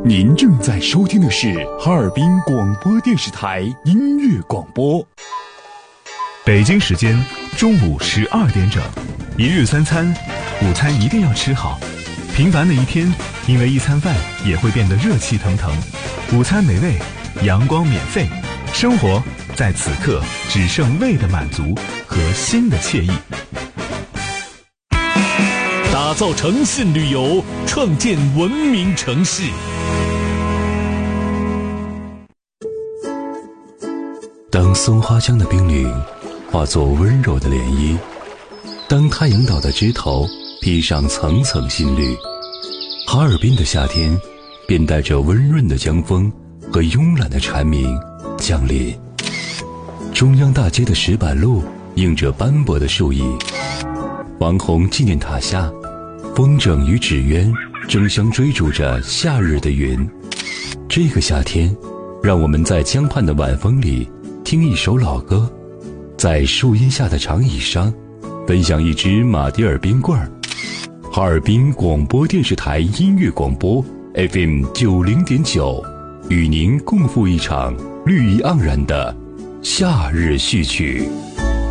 您正在收听的是哈尔滨广播电视台音乐广播。 北京时间中午12点整，一日三餐，午餐一定要吃好。平凡的一天，因为一餐饭也会变得热气腾腾。午餐美味，阳光免费，生活在此刻只剩胃的满足和心的惬意。 打造诚信旅游，创建文明城市。 当松花江的冰凌化作温柔的涟漪，当太阳岛的枝头披上层层新绿，哈尔滨的夏天便带着温润的江风和慵懒的蝉鸣降临。中央大街的石板路映着斑驳的树影，王洪纪念塔下，风筝与纸鸢争相追逐着夏日的云。这个夏天，让我们在江畔的晚风里听一首老歌，在树荫下的长椅上分享一支马迭尔冰棍儿。哈尔滨广播电视台音乐广播 FM 90.9，与您共赴一场绿意盎然的夏日序曲。